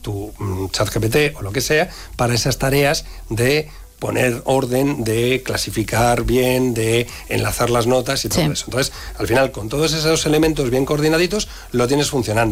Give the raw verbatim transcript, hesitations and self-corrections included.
tu um, ChatGPT o lo que sea para esas tareas de poner orden, de clasificar bien, de enlazar las notas y todo sí. eso. Entonces, al final, con todos esos elementos bien coordinaditos, lo tienes funcionando.